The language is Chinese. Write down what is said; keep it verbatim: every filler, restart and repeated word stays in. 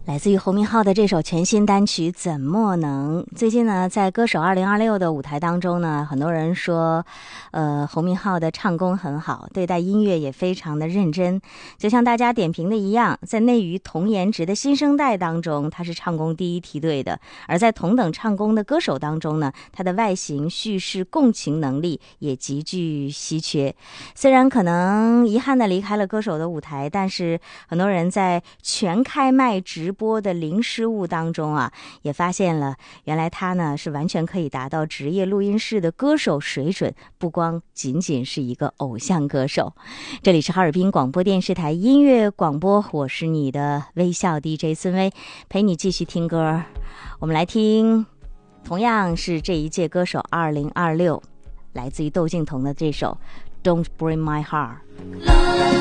来自于侯明昊的这首全新单曲《怎么能》。最近呢，在歌手二零二六的舞台当中呢，很多人说呃，侯明昊的唱功很好，对待音乐也非常的认真，就像大家点评的一样，在内娱同颜值的新生代当中，他是唱功第一梯队的，而在同等唱功的歌手当中呢，他的外形、叙事、共情能力也极具稀缺。虽然可能遗憾的离开了歌手的舞台，但是很多人在全开麦直播的零失误当中啊，也发现了原来他呢是完全可以达到职业录音室的歌手水准，不光仅仅是一个偶像歌手。这里是哈尔滨广播电视台音乐广播，我是你的微笑 D J 孙薇，陪你继续听歌。我们来听同样是这一届歌手二零二六来自于窦靖童的这首 Don't Break My Heart。